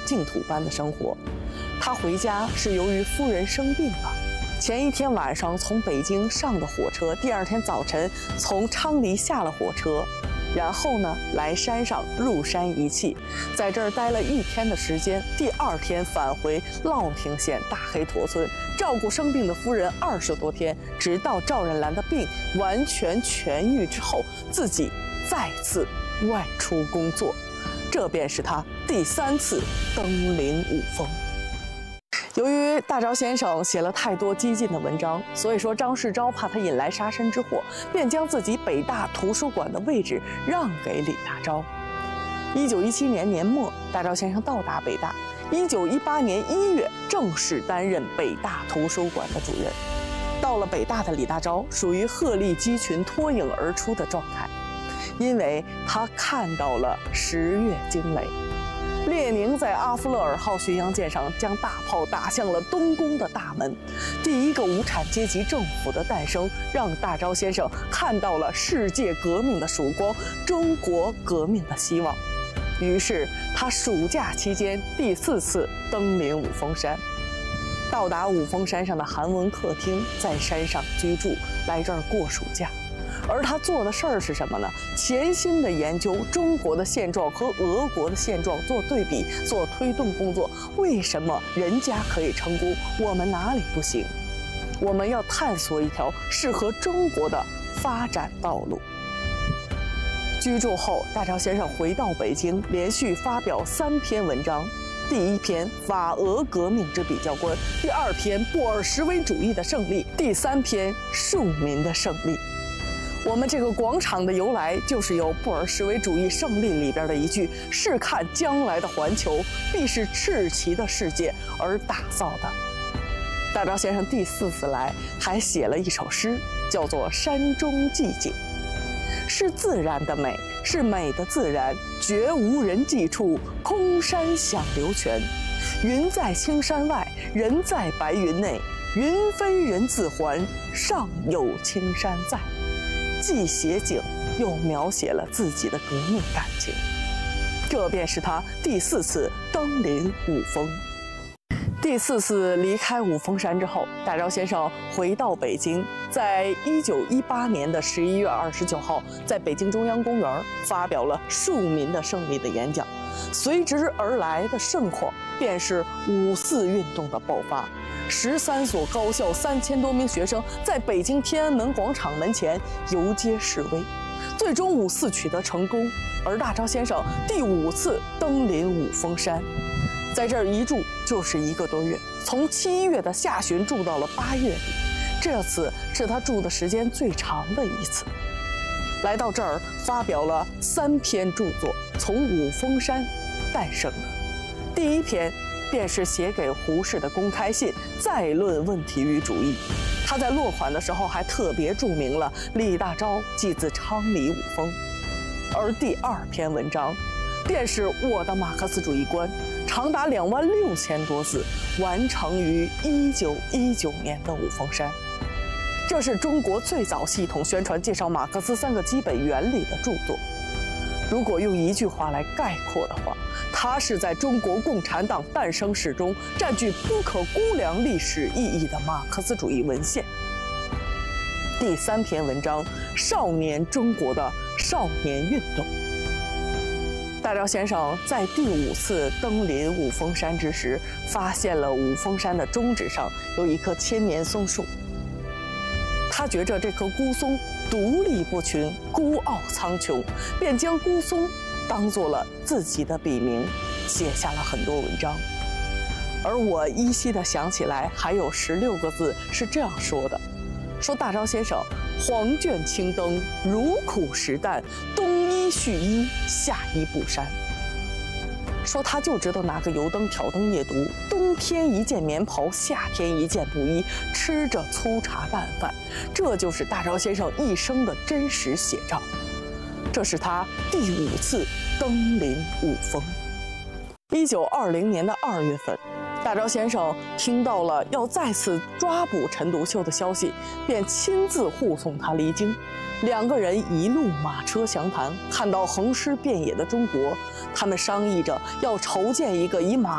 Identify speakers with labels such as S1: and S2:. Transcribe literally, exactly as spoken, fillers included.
S1: 净土般的生活。他回家是由于夫人生病了，前一天晚上从北京上的火车，第二天早晨从昌黎下了火车，然后呢来山上入山一气，在这儿待了一天的时间，第二天返回乐亭县大黑驼村，照顾生病的夫人二十多天，直到赵冉兰的病完全痊愈之后，自己再次外出工作。这便是他第三次登临五峰。由于大钊先生写了太多激进的文章，所以说张世钊怕他引来杀身之祸，便将自己北大图书馆的位置让给李大钊。一九一七年年末，大钊先生到达北大。一九一八年一月，正式担任北大图书馆的主任。到了北大的李大钊属于鹤立鸡群、脱颖而出的状态，因为他看到了十月惊雷。列宁在阿夫勒尔号巡洋舰上将大炮打向了东宫的大门，第一个无产阶级政府的诞生，让大钊先生看到了世界革命的曙光，中国革命的希望。于是他暑假期间第四次登临五峰山。到达五峰山上的韩文客厅，在山上居住，来这儿过暑假。而他做的事儿是什么呢？潜心地研究中国的现状和俄国的现状，做对比，做推动工作。为什么人家可以成功，我们哪里不行？我们要探索一条适合中国的发展道路。居住后，大钊先生回到北京，连续发表三篇文章。第一篇法俄革命之比较观，第二篇布尔什维主义的胜利，第三篇庶民的胜利。我们这个广场的由来，就是由布尔什维主义胜利里边的一句“试看将来的环球，必是赤旗的世界”而打造的。大钊先生第四次来，还写了一首诗，叫做《山中寂景》，是自然的美，是美的自然，绝无人迹处，空山响流泉。云在青山外，人在白云内，云飞人自还，上有青山在。既写景，又描写了自己的革命感情。这便是他第四次登临五峰。第四次离开五峰山之后，大钊先生回到北京，在一九一八年的十一月二十九号，在北京中央公园发表了庶民的胜利的演讲。随之而来的盛况，便是五四运动的爆发。十三所高校三千多名学生在北京天安门广场门前游街示威，最终五四取得成功。而大钊先生第五次登临五峰山，在这儿一住就是一个多月，从七月的下旬住到了八月底，这次是他住的时间最长的一次。来到这儿，发表了三篇著作，从五峰山诞生的。第一篇便是写给胡适的公开信，再论问题与主义。他在落款的时候还特别注明了李大钊即自昌黎五峰。而第二篇文章便是我的马克思主义观，长达两万六千多字，完成于一九一九年的五峰山。这是中国最早系统宣传介绍马克思三个基本原理的著作。如果用一句话来概括的话，它是在中国共产党诞生史中占据不可估量历史意义的马克思主义文献。第三篇文章，少年中国的少年运动。大钊先生在第五次登临五峰山之时，发现了五峰山的中指上有一棵千年松树。他觉着这棵孤松独立不群，孤傲苍穹，便将孤松当做了自己的笔名，写下了很多文章。而我依稀地想起来，还有十六个字是这样说的：说大钊先生黄卷青灯，如苦实淡，东依续依，夏依布衫。说他就知道拿个油灯挑灯夜读，冬天一件棉袍，夏天一件布衣，吃着粗茶淡饭，这就是大钊先生一生的真实写照。这是他第五次登临五峰。一九二零年的二月份，大钊先生听到了要再次抓捕陈独秀的消息，便亲自护送他离京。两个人一路马车详谈，看到横尸遍野的中国，他们商议着要筹建一个以马